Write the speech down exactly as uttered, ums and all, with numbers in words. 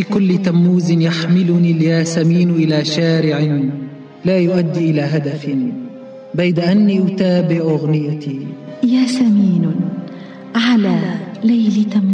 كل تموز يحملني الياسمين إلى شارع لا يؤدي إلى هدف، بيد أني أتابع أغنيتي ياسمين على ليل تموز.